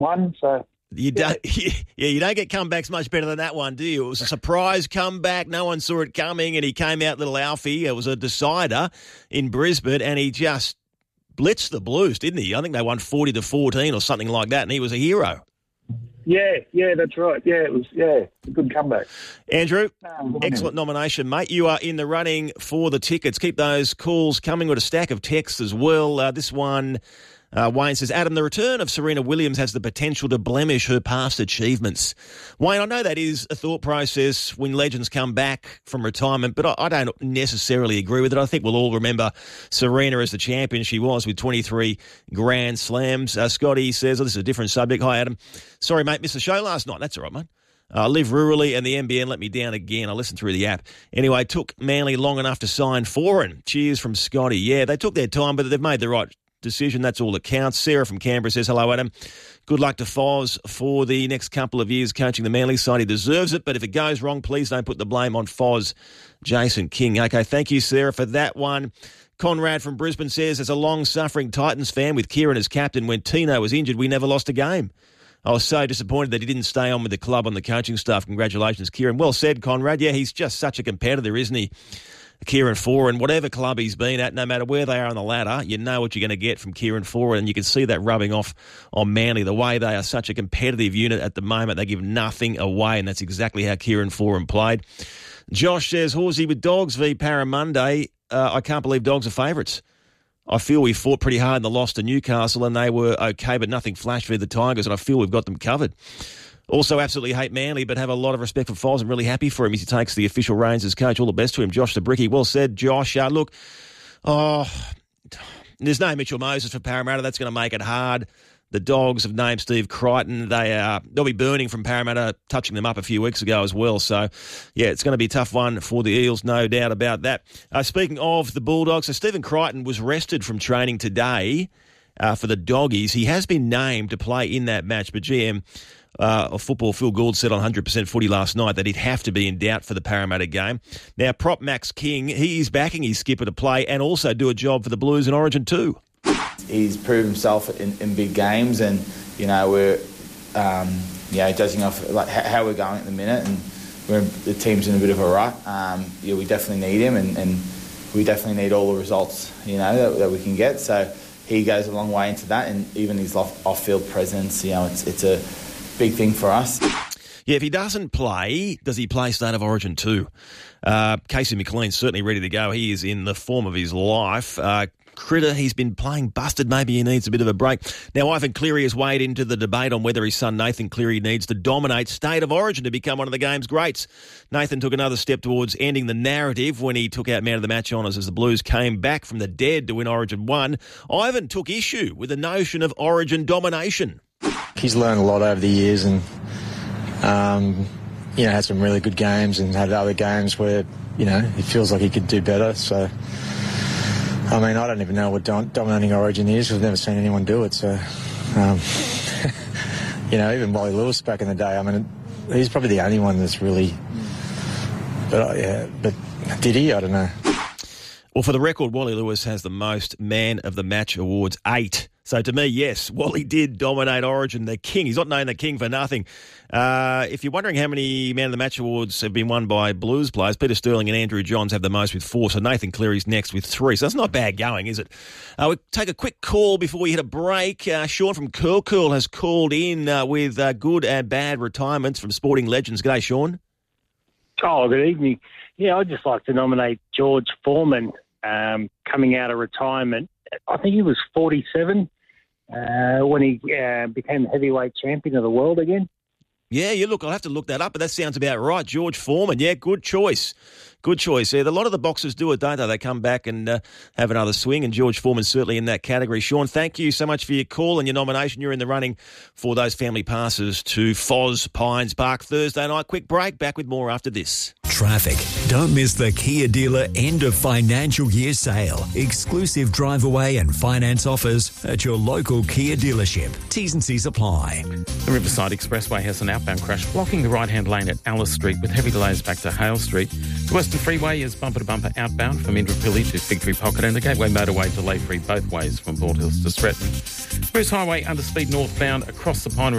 won. So you don't get comebacks much better than that one, do you? It was a surprise comeback. No one saw it coming, and he came out little Alfie. It was a decider in Brisbane, and he just blitzed the Blues, didn't he? I think they won 40-14 or something like that, and he was a hero. Yeah, that's right. Yeah, it was a good comeback. Andrew, excellent nomination, mate. You are in the running for the tickets. Keep those calls coming with a stack of texts as well. This one, Wayne says, Adam, the return of Serena Williams has the potential to blemish her past achievements. Wayne, I know that is a thought process when legends come back from retirement, but I don't necessarily agree with it. I think we'll all remember Serena as the champion she was with 23 Grand Slams. Scotty says, this is a different subject. Hi, Adam. Sorry, mate, missed the show last night. That's all right, mate. I live rurally and the NBN let me down again. I listened through the app. Anyway, took Manly long enough to sign Foran. Cheers from Scotty. Yeah, they took their time, but they've made the right decision. That's all that counts. Sarah from Canberra says, hello, Adam. Good luck to Foz for the next couple of years coaching the Manly side. He deserves it, but if it goes wrong, please don't put the blame on Foz. Jason King. Okay, thank you, Sarah, for that one. Conrad from Brisbane says, as a long-suffering Titans fan with Kieran as captain, when Tino was injured, we never lost a game. I was so disappointed that he didn't stay on with the club on the coaching staff. Congratulations, Kieran. Well said, Conrad. Yeah, he's just such a competitor, isn't he? Kieran Foran, whatever club he's been at, no matter where they are on the ladder, you know what you're going to get from Kieran Foran, and you can see that rubbing off on Manly, the way they are such a competitive unit at the moment. They give nothing away, and that's exactly how Kieran Foran played. Josh says, Horsey, with Dogs v Paramonday, I can't believe Dogs are favourites. I feel we fought pretty hard in the loss to Newcastle, and they were okay, but nothing flashed for the Tigers, and I feel we've got them covered. Also, absolutely hate Manly, but have a lot of respect for Foz. I'm really happy for him as he takes the official reins as coach. All the best to him. Josh Sabricki, well said, Josh. Look, there's no Mitchell Moses for Parramatta. That's going to make it hard. The Dogs have named Steve Crichton. They'll be burning from Parramatta, touching them up a few weeks ago as well. So, yeah, it's going to be a tough one for the Eels, no doubt about that. Speaking of the Bulldogs, so Stephen Crichton was rested from training today for the Doggies. He has been named to play in that match, but GM of football Phil Gould said on 100% footy last night that he'd have to be in doubt for the Parramatta game. Now, prop Max King, he is backing his skipper to play and also do a job for the Blues in Origin too. He's proved himself in big games, and we're judging off like how we're going at the minute, and the team's in a bit of a rut. We definitely need him, and we definitely need all the results that we can get. So he goes a long way into that, and even his off-field presence, it's a big thing for us. Yeah, if he doesn't play, does he play State of Origin too? Casey McLean's certainly ready to go. He is in the form of his life. Critter, he's been playing busted. Maybe he needs a bit of a break. Now, Ivan Cleary has weighed into the debate on whether his son Nathan Cleary needs to dominate State of Origin to become one of the game's greats. Nathan took another step towards ending the narrative when he took out Man of the Match honours as the Blues came back from the dead to win Origin 1. Ivan took issue with the notion of Origin domination. He's learned a lot over the years and, had some really good games and had other games where, he feels like he could do better. So, I don't even know what dominating Origin is. We've never seen anyone do it. So, even Wally Lewis back in the day, he's probably the only one that's really... But did he? I don't know. Well, for the record, Wally Lewis has the most Man of the Match awards, 8. So to me, yes, Wally did dominate Origin, the king. He's not named the king for nothing. If you're wondering how many Man of the Match awards have been won by Blues players, Peter Sterling and Andrew Johns have the most with 4, so Nathan Cleary's next with 3. So that's not bad going, is it? We'll take a quick call before we hit a break. Sean from Curl has called in with good and bad retirements from sporting legends. G'day, Sean. Oh, good evening. Yeah, I'd just like to nominate George Foreman coming out of retirement. I think he was 47 when he became the heavyweight champion of the world again. Yeah, I'll have to look that up, but that sounds about right. George Foreman, yeah, good choice. Good choice. Yeah, a lot of the boxers do it, don't they? They come back and have another swing, and George Foreman's certainly in that category. Sean, thank you so much for your call and your nomination. You're in the running for those family passes to Foz Pines Park Thursday night. Quick break, back with more after this. traffic. Don't miss the Kia dealer end of financial year sale. Exclusive drive away and finance offers at your local Kia dealership. T's and C's apply. The Riverside Expressway has an outbound crash blocking the right-hand lane at Alice Street with heavy delays back to Hale Street. The Western Freeway is bumper-to-bumper outbound from Indooroopilly to Victory Pocket, and the Gateway Motorway delay-free both ways from Bald Hills to Stretton. Bruce Highway under speed northbound across the Pine